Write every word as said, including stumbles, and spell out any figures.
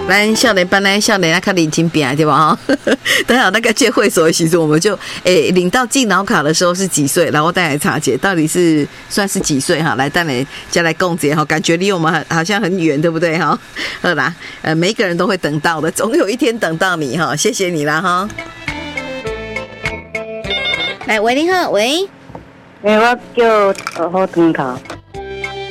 咱少年班来少年啊，较认真拼对吧？哈，等下那个借会所的时候，我们就诶、欸、领到敬老卡的时候是几岁？然后再来查解到底是算是几岁哈？来，带来再来共结哈，感觉离我们好像很远，对不对哈？好啦，呃，每一个人都会等到的，总有一天等到你哈，谢谢你啦哈。来，喂，你好，喂， 诶、欸，我叫何好汤头。